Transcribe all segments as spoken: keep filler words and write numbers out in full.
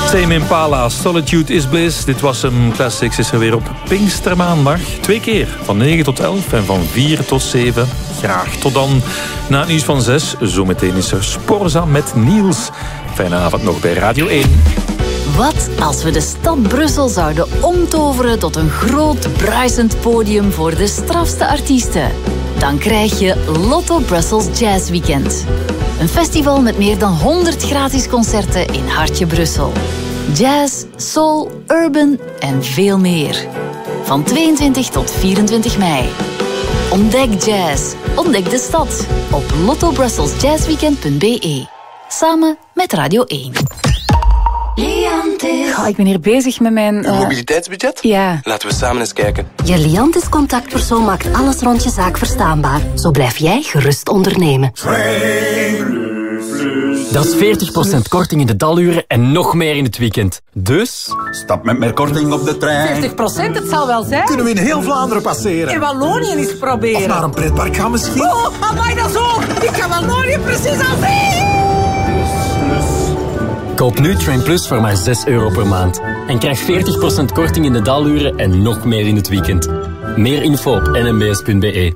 Tame Impala, Solitude is Bliss. Dit was hem. Classics is er weer op Pinkstermaandag. Twee keer, van negen tot elf en van vier tot zeven. Graag tot dan. Na het nieuws van zes, zometeen is er Sporza met Niels. Fijne avond nog bij Radio één. Wat als we de stad Brussel zouden omtoveren tot een groot bruisend podium voor de strafste artiesten? Dan krijg je Lotto Brussels Jazz Weekend. Een festival met meer dan honderd gratis concerten in hartje Brussel. Jazz, soul, urban en veel meer. Van tweeëntwintig tot vierentwintig mei. Ontdek jazz. Ontdek de stad. Op lotto brussels jazz weekend punt b e. Samen met Radio één. Liantis. Oh, ik ben hier bezig met mijn... Uh... Uw mobiliteitsbudget? Ja. Laten we samen eens kijken. Je Liantis contactpersoon maakt alles rond je zaak verstaanbaar. Zo blijf jij gerust ondernemen. Dat is veertig procent korting in de daluren en nog meer in het weekend. Dus... Stap met meer korting op de trein. veertig procent, het zal wel zijn. Kunnen we in heel Vlaanderen passeren. In Wallonië eens proberen. Of naar een pretpark gaan misschien. Oh, amai, dat is ook. Ik ga Wallonië precies al zien. Koop nu Train Plus voor maar zes euro per maand. En krijg veertig procent korting in de daluren en nog meer in het weekend. Meer info op n m b s punt b e.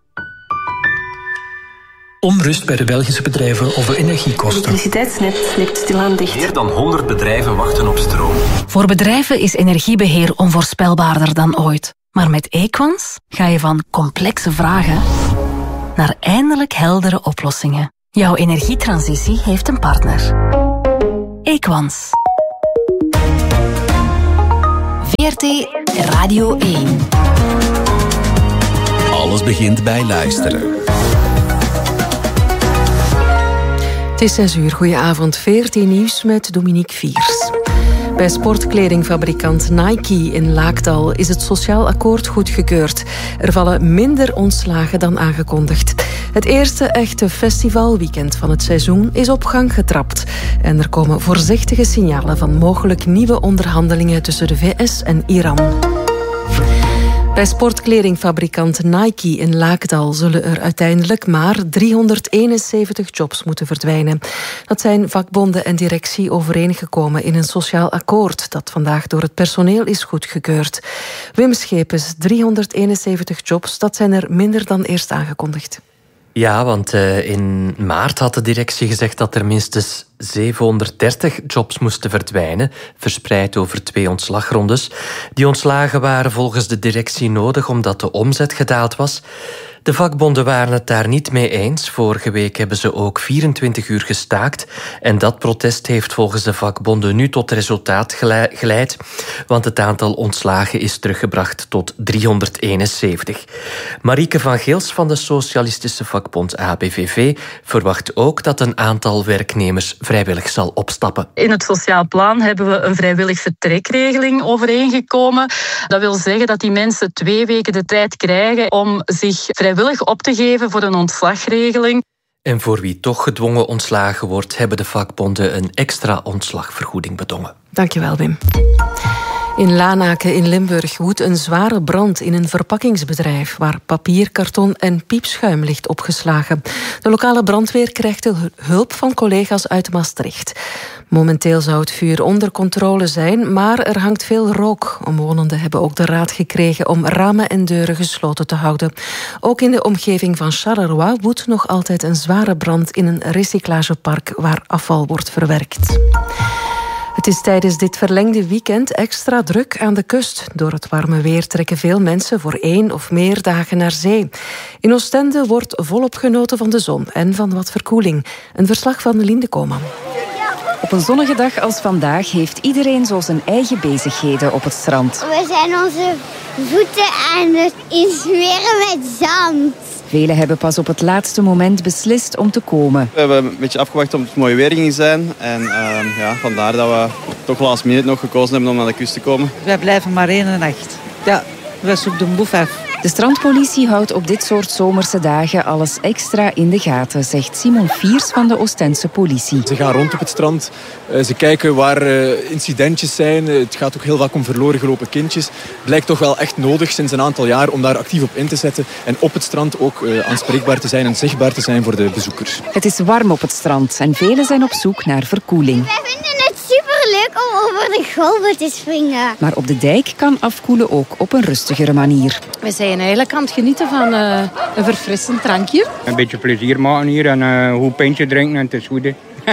Onrust bij de Belgische bedrijven over energiekosten. Het elektriciteitsnet ligt stilaan dicht. Meer dan honderd bedrijven wachten op stroom. Voor bedrijven is energiebeheer onvoorspelbaarder dan ooit. Maar met Equans ga je van complexe vragen naar eindelijk heldere oplossingen. Jouw energietransitie heeft een partner. Equans. V R T Radio één. Alles begint bij luisteren. Het is zes uur. Goedenavond. V R T Nieuws met Dominique Viers. Bij sportkledingfabrikant Nike in Laakdal is het sociaal akkoord goedgekeurd. Er vallen minder ontslagen dan aangekondigd. Het eerste echte festivalweekend van het seizoen is op gang getrapt. En er komen voorzichtige signalen van mogelijk nieuwe onderhandelingen tussen de V S en Iran. Bij sportkledingfabrikant Nike in Laakdal zullen er uiteindelijk maar driehonderdeenenzeventig jobs moeten verdwijnen. Dat zijn vakbonden en directie overeengekomen in een sociaal akkoord dat vandaag door het personeel is goedgekeurd. Wim Schepens, driehonderdeenenzeventig jobs, dat zijn er minder dan eerst aangekondigd. Ja, want uh, in maart had de directie gezegd dat er minstens zevenhonderddertig jobs moesten verdwijnen, verspreid over twee ontslagrondes. Die ontslagen waren volgens de directie nodig omdat de omzet gedaald was. De vakbonden waren het daar niet mee eens. Vorige week hebben ze ook vierentwintig uur gestaakt. En dat protest heeft volgens de vakbonden nu tot resultaat geleid. Want het aantal ontslagen is teruggebracht tot driehonderdeenenzeventig. Marieke van Geels van de Socialistische Vakbond A B V V verwacht ook dat een aantal werknemers vrijwillig zal opstappen. In het sociaal plan hebben we een vrijwillig vertrekregeling overeengekomen. Dat wil zeggen dat die mensen twee weken de tijd krijgen om zich vrijwillig op te geven voor een ontslagregeling. En voor wie toch gedwongen ontslagen wordt, hebben de vakbonden een extra ontslagvergoeding bedongen. Dankjewel, Wim. In Lanaken in Limburg woedt een zware brand in een verpakkingsbedrijf waar papier, karton en piepschuim ligt opgeslagen. De lokale brandweer krijgt hulp van collega's uit Maastricht. Momenteel zou het vuur onder controle zijn, maar er hangt veel rook. Omwonenden hebben ook de raad gekregen om ramen en deuren gesloten te houden. Ook in de omgeving van Charleroi woedt nog altijd een zware brand in een recyclagepark waar afval wordt verwerkt. Het is tijdens dit verlengde weekend extra druk aan de kust. Door het warme weer trekken veel mensen voor één of meer dagen naar zee. In Oostende wordt volop genoten van de zon en van wat verkoeling. Een verslag van Linde Koman. Op een zonnige dag als vandaag heeft iedereen zo zijn eigen bezigheden op het strand. We zijn onze voeten aan het insmeren met zand. Velen hebben pas op het laatste moment beslist om te komen. We hebben een beetje afgewacht om het mooi weer ging zijn. En uh, ja, vandaar dat we toch last minute nog gekozen hebben om naar de kust te komen. Wij blijven maar één nacht. Ja, we zoeken de boef af. De strandpolitie houdt op dit soort zomerse dagen alles extra in de gaten, zegt Simon Fiers van de Oostense politie. Ze gaan rond op het strand, ze kijken waar incidentjes zijn. Het gaat ook heel vaak om verloren gelopen kindjes. Het blijkt toch wel echt nodig sinds een aantal jaar om daar actief op in te zetten en op het strand ook aanspreekbaar te zijn en zichtbaar te zijn voor de bezoekers. Het is warm op het strand en velen zijn op zoek naar verkoeling. Wij vinden het superleuk om over de golven te springen. Maar op de dijk kan afkoelen ook op een rustigere manier. We zijn eigenlijk aan het genieten van uh, een verfrissend drankje. Een beetje plezier maken hier en uh, een goed pintje drinken en het is goed.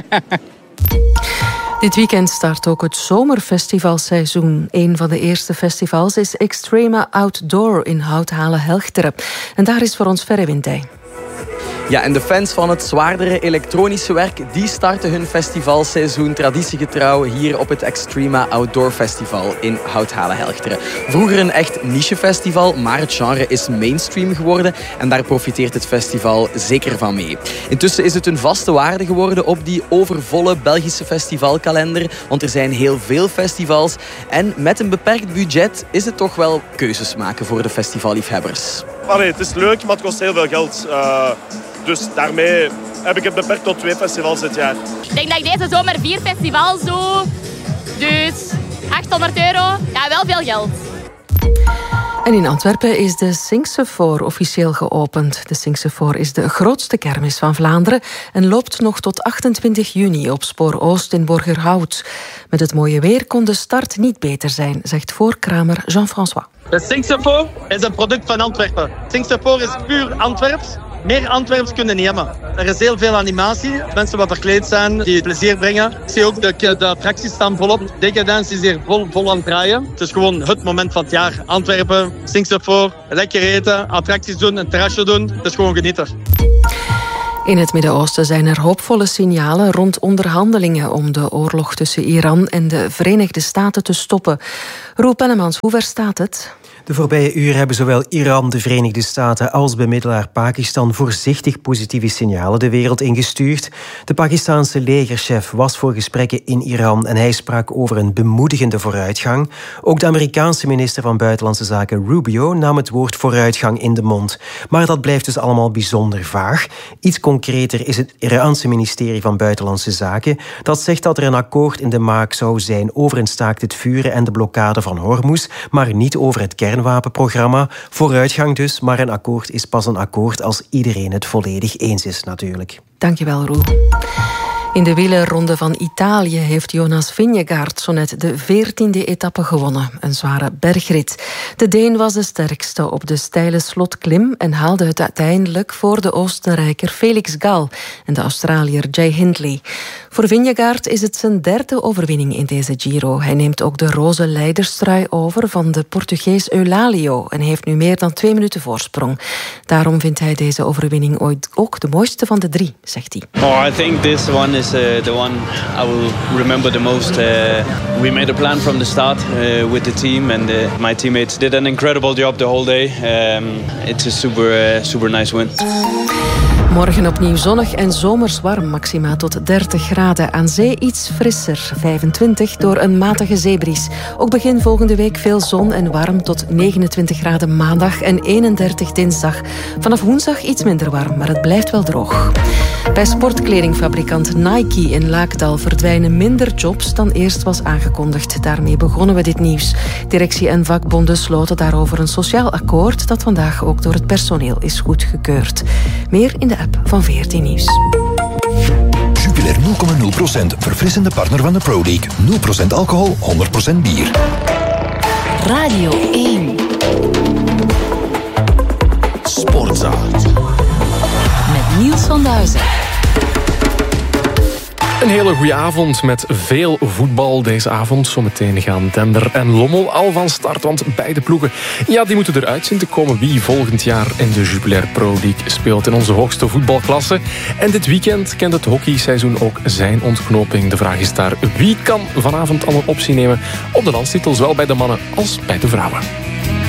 Dit weekend start ook het zomerfestivalseizoen. Een van de eerste festivals is Extrema Outdoor in Houthalen-Helchteren. En daar is voor ons Ferre Wintij. Ja, en de fans van het zwaardere elektronische werk die starten hun festivalseizoen traditiegetrouw hier op het Extrema Outdoor Festival in Houthalen-Helchteren. Vroeger een echt nichefestival, maar het genre is mainstream geworden en daar profiteert het festival zeker van mee. Intussen is het een vaste waarde geworden op die overvolle Belgische festivalkalender, want er zijn heel veel festivals en met een beperkt budget is het toch wel keuzes maken voor de festivalliefhebbers. Allee, het is leuk, maar het kost heel veel geld. Uh, dus daarmee heb ik het beperkt tot twee festivals dit jaar. Ik denk dat ik deze zomer vier festivals doe. Dus achthonderd euro, ja, wel veel geld. En in Antwerpen is de Singsefoor officieel geopend. De Singsefoor is de grootste kermis van Vlaanderen en loopt nog tot achtentwintig juni op Spoor Oost in Borgerhout. Met het mooie weer kon de start niet beter zijn, zegt voorkramer Jean-François. De Singsefoor is een product van Antwerpen. Singsefoor is puur Antwerps. Meer Antwerps kunnen niet hebben. Er is heel veel animatie. Mensen wat verkleed zijn, die plezier brengen. Ik zie ook de, de attracties staan volop. Decadence is hier vol, vol aan het draaien. Het is gewoon het moment van het jaar. Antwerpen, Singsefoor, lekker eten, attracties doen, een terrasje doen. Het is gewoon genieten. In het Midden-Oosten zijn er hoopvolle signalen rond onderhandelingen om de oorlog tussen Iran en de Verenigde Staten te stoppen. Roel Pennemans, hoe ver staat het? De voorbije uren hebben zowel Iran, de Verenigde Staten als bemiddelaar Pakistan voorzichtig positieve signalen de wereld ingestuurd. De Pakistanse legerchef was voor gesprekken in Iran en hij sprak over een bemoedigende vooruitgang. Ook de Amerikaanse minister van Buitenlandse Zaken Rubio nam het woord vooruitgang in de mond. Maar dat blijft dus allemaal bijzonder vaag. Iets concreter is het Iraanse ministerie van Buitenlandse Zaken. Dat zegt dat er een akkoord in de maak zou zijn over een staakt het vuren en de blokkade van Hormuz, maar niet over het kern kernwapenprogramma. Vooruitgang dus, maar een akkoord is pas een akkoord als iedereen het volledig eens is natuurlijk. Dankjewel, Roel. In de wielerronde van Italië heeft Jonas Vingegaard zo net de veertiende etappe gewonnen. Een zware bergrit. De Deen was de sterkste op de steile slotklim en haalde het uiteindelijk voor de Oostenrijker Felix Gall en de Australiër Jay Hindley. Voor Vingegaard is het zijn derde overwinning in deze Giro. Hij neemt ook de roze leiderstrui over van de Portugees Eulalio en heeft nu meer dan twee minuten voorsprong. Daarom vindt hij deze overwinning ooit ook de mooiste van de drie, zegt hij. Oh, I think this one is uh, the one I will remember the most. Uh, we made a plan from the start uh, with the team and uh, my teammates did an incredible job the whole day. Um, it's a super, uh, super nice win. Morgen opnieuw zonnig en zomers warm, maxima tot dertig graden. Aan zee iets frisser, vijfentwintig door een matige zeebries. Ook begin volgende week veel zon en warm tot negenentwintig graden maandag en eenendertig dinsdag. Vanaf woensdag iets minder warm, maar het blijft wel droog. Bij sportkledingfabrikant Nike in Laakdal verdwijnen minder jobs dan eerst was aangekondigd. Daarmee begonnen we dit nieuws. Directie en vakbonden sloten daarover een sociaal akkoord dat vandaag ook door het personeel is goedgekeurd. Meer in de app van V R T Nieuws. Jupiler nul komma nul procent, verfrissende partner van de Pro League. nul procent alcohol, honderd procent bier. Radio één. Sportza. Met Niels van Duizen. Een hele goede avond met veel voetbal deze avond. Zometeen gaan Dender en Lommel al van start, want beide ploegen, ja, die moeten eruit zien te komen wie volgend jaar in de Jupiler Pro League speelt in onze hoogste voetbalklasse. En dit weekend kent het hockeyseizoen ook zijn ontknoping. De vraag is daar, wie kan vanavond al een optie nemen op de landstitel, zowel bij de mannen als bij de vrouwen.